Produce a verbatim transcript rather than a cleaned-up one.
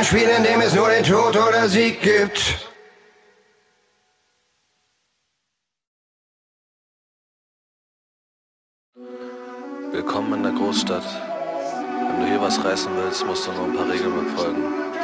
Spiel, in dem es nur den Tod oder Sieg gibt. Willkommen in der Großstadt. Wenn du hier was reißen willst, musst du nur ein paar Regeln befolgen.